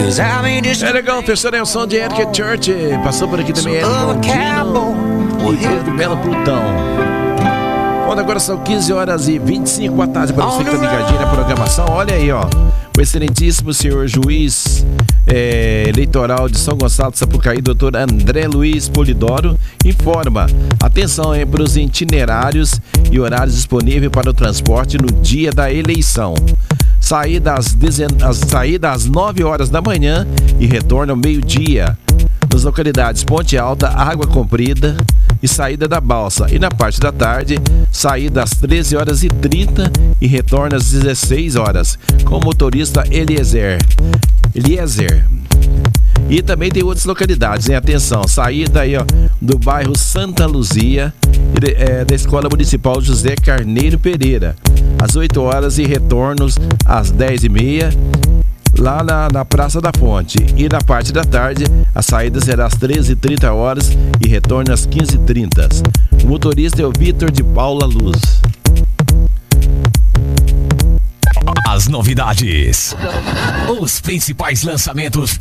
É legal, terceira é o som de Eric Church. Passou por aqui também Eric Longino e Pedro Melo Plutão. Bom, agora são 15 horas e 25 da tarde para você que está ligadinho na programação. Olha aí, ó, o excelentíssimo senhor juiz eleitoral de São Gonçalo de Sapucaí, doutor André Luiz Polidoro, informa: atenção para os itinerários e horários disponíveis para o transporte no dia da eleição. Saída às 9 horas da manhã e retorno ao meio-dia. Nas localidades Ponte Alta, Água Comprida e saída da Balsa. E na parte da tarde, saída às 13h30 e retorno às 16 horas, com o motorista Eliezer. E também tem outras localidades, hein? Atenção, saída aí, ó, do bairro Santa Luzia, da Escola Municipal José Carneiro Pereira, às 8 horas e retornos às 10h30, lá na Praça da Fonte. E na parte da tarde, a saída será às 13h30 e retorno às 15h30. O motorista é o Vitor de Paula Luz. As novidades, os principais lançamentos